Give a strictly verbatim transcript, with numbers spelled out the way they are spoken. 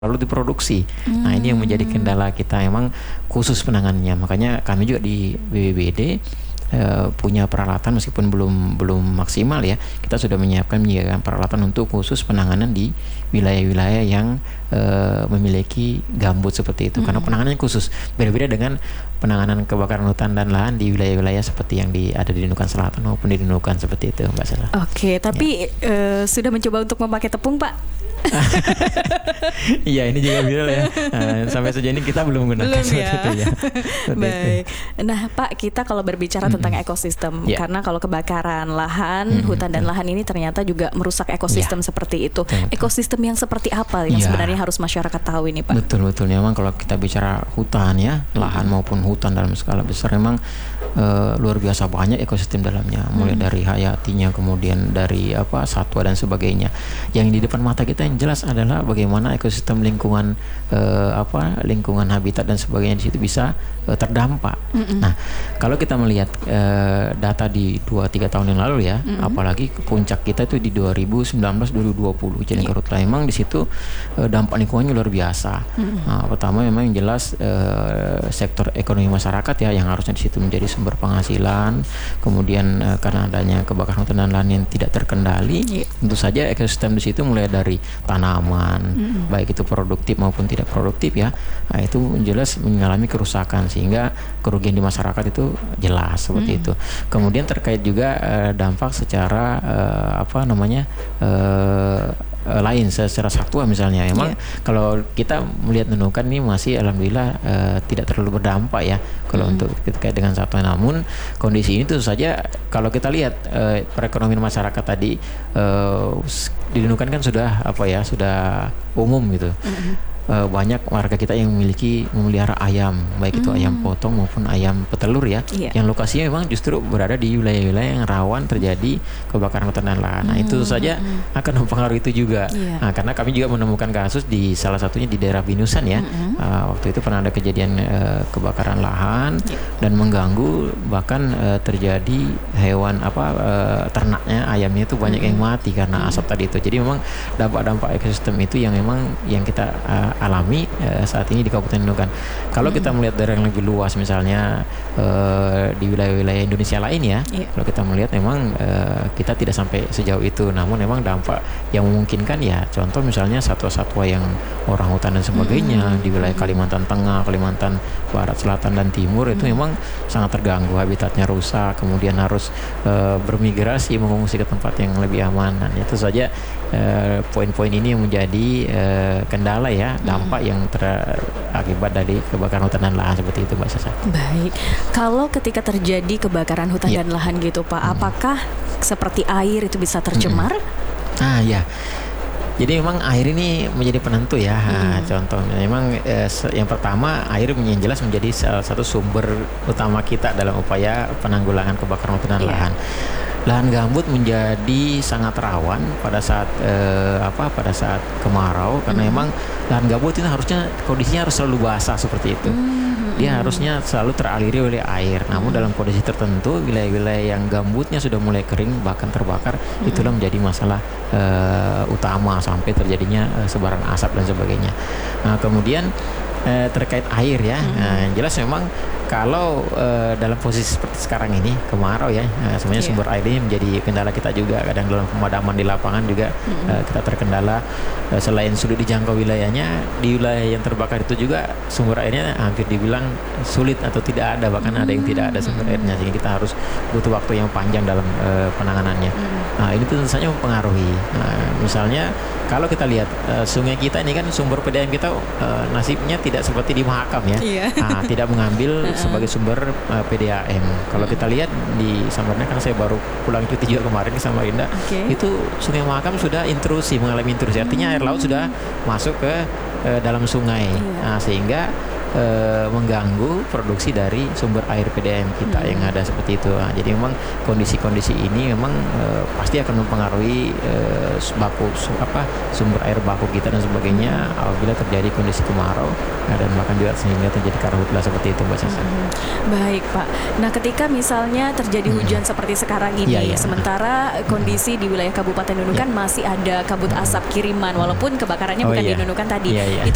lalu diproduksi. Hmm. Nah, ini yang menjadi kendala kita memang khusus penanganannya. Makanya kami juga di B P B D uh, punya peralatan meskipun belum belum maksimal ya. Kita sudah menyiapkan menyediakan peralatan untuk khusus penanganan di wilayah-wilayah yang uh, memiliki gambut seperti itu. Hmm. Karena penanganannya khusus. Berbeda dengan penanganan kebakaran hutan dan lahan di wilayah-wilayah seperti yang di ada di Nunukan Selatan maupun di Nunukan seperti itu, Mbak Sela. Oke, tapi ya. uh, sudah mencoba untuk memakai tepung, Pak? Iya, ini juga viral ya. Nah, sampai sejauh ini kita belum menggunakan belum seperti ya. itu ya. Baik. Nah, Pak, kita kalau berbicara mm-hmm. tentang ekosistem, yeah. karena kalau kebakaran lahan, mm-hmm. hutan dan lahan ini ternyata juga merusak ekosistem yeah. seperti itu. Betul, betul. Ekosistem yang seperti apa yang yeah. sebenarnya harus masyarakat tahu ini, Pak? Betul betul. Memang kalau kita bicara hutan ya, mm-hmm. lahan maupun hutan dalam skala besar, memang uh, luar biasa banyak ekosistem dalamnya. Mulai mm-hmm. dari hayatinya, kemudian dari apa satwa dan sebagainya. Yang di depan mata kita yang jelas adalah bagaimana ekosistem lingkungan eh, apa lingkungan habitat dan sebagainya di situ bisa eh, terdampak. Mm-hmm. Nah, kalau kita melihat eh, data di dua tiga tahun yang lalu ya, mm-hmm. apalagi puncak kita itu di dua ribu sembilan belas dua ribu dua puluh jadi yeah. karhutla memang di situ eh, dampak lingkungannya luar biasa. Mm-hmm. Nah, pertama memang yang jelas eh, sektor ekonomi masyarakat ya yang harusnya di situ menjadi sumber penghasilan, kemudian eh, karena adanya kebakaran hutan dan lahan yang tidak terkendali, yeah. tentu saja ekosistem di situ mulai dari tanaman, mm-hmm. baik itu produktif maupun tidak produktif ya, nah, itu jelas mengalami kerusakan sehingga kerugian di masyarakat itu jelas seperti mm-hmm. itu. Kemudian terkait juga uh, dampak secara uh, apa namanya uh, uh, lain secara satwa misalnya. Memang yeah. kalau kita melihat Nunukan ini masih alhamdulillah uh, tidak terlalu berdampak ya kalau mm-hmm. untuk terkait dengan satwa. Namun kondisi ini tentu saja kalau kita lihat uh, perekonomian masyarakat tadi uh, di Nunukan kan sudah apa ya sudah umum gitu. Mm-hmm. Uh, banyak warga kita yang memiliki memelihara ayam, baik itu mm. ayam potong maupun ayam petelur ya, yeah. yang lokasinya memang justru berada di wilayah-wilayah yang rawan terjadi kebakaran hutan dan lahan. Nah, mm. itu saja mm. akan mempengaruhi itu juga. Yeah. Nah, karena kami juga menemukan kasus di salah satunya di daerah Binusan ya. Mm-hmm. Uh, waktu itu pernah ada kejadian uh, kebakaran lahan yeah. dan mengganggu, bahkan uh, terjadi hewan apa uh, ternaknya ayamnya itu banyak mm-hmm. yang mati karena mm-hmm. asap tadi itu. Jadi memang dampak-dampak ekosistem itu yang memang yang kita uh, alami uh, saat ini di Kabupaten Nunukan. Kalau hmm. kita melihat daerah yang lebih luas misalnya uh, di wilayah-wilayah Indonesia lain ya, yeah. kalau kita melihat memang uh, kita tidak sampai sejauh itu. Namun memang dampak yang memungkinkan ya, contoh misalnya satwa-satwa yang orang hutan dan sebagainya hmm. di wilayah Kalimantan Tengah, Kalimantan Barat, Selatan dan Timur hmm. itu memang sangat terganggu, habitatnya rusak, kemudian harus uh, bermigrasi mengungsi ke tempat yang lebih aman. Dan itu saja uh, poin-poin ini yang menjadi uh, kendala ya, dampak yang terakibat dari kebakaran hutan dan lahan seperti itu, Mbak Sasa. Baik, kalau ketika terjadi kebakaran hutan yeah. dan lahan gitu Pak, hmm. apakah seperti air itu bisa tercemar? Hmm. Ah ya, jadi memang air ini menjadi penentu ya. Hmm. Nah, contohnya memang eh, yang pertama air yang jelas menjadi salah satu sumber utama kita dalam upaya penanggulangan kebakaran hutan dan yeah. lahan. Lahan gambut menjadi sangat rawan pada saat eh, apa pada saat kemarau karena mm-hmm. memang lahan gambut itu harusnya kondisinya harus selalu basah seperti itu. Mm-hmm. Dia harusnya selalu teraliri oleh air. Namun mm-hmm. dalam kondisi tertentu wilayah-wilayah yang gambutnya sudah mulai kering bahkan terbakar, mm-hmm. itulah menjadi masalah eh, utama sampai terjadinya eh, sebaran asap dan sebagainya. Nah, kemudian eh, terkait air ya, mm-hmm. nah, yang jelas memang kalau uh, dalam posisi seperti sekarang ini kemarau ya, uh, sebenarnya yeah. sumber air ini menjadi kendala kita juga. Kadang dalam pemadaman di lapangan juga mm-hmm. uh, kita terkendala. Uh, selain sulit dijangkau wilayahnya, di wilayah yang terbakar itu juga sumber airnya hampir dibilang sulit atau tidak ada, bahkan mm-hmm. ada yang tidak ada sumber airnya, sehingga kita harus butuh waktu yang panjang dalam uh, penanganannya. Mm-hmm. Nah, ini tentu saja mempengaruhi. Nah, misalnya kalau kita lihat uh, sungai kita ini kan sumber P D A M kita uh, nasibnya tidak seperti di Mahakam ya, yeah. nah, tidak mengambil sebagai sumber uh, P D A M. Kalau kita lihat di Samarinda, karena saya baru pulang cuti juga kemarin ke Samarinda, okay. itu Sungai Mahakam sudah intrusi, mengalami intrusi. Artinya air laut sudah masuk ke uh, dalam sungai, yeah. nah, sehingga uh, mengganggu produksi dari sumber air P D A M kita hmm. yang ada seperti itu. Nah, jadi memang kondisi-kondisi ini memang uh, pasti akan mempengaruhi uh, baku apa sumber air baku kita dan sebagainya apabila terjadi kondisi kemarau, nah, dan bahkan juga sehingga terjadi karhutla seperti itu, Mbak Sasa. Hmm. Baik, Pak. Nah, ketika misalnya terjadi hmm. hujan seperti sekarang ini, yeah, yeah. sementara kondisi di wilayah Kabupaten Nunukan yeah. masih ada kabut asap kiriman, walaupun kebakarannya oh, bukan yeah. di Nunukan tadi, yeah, yeah. itu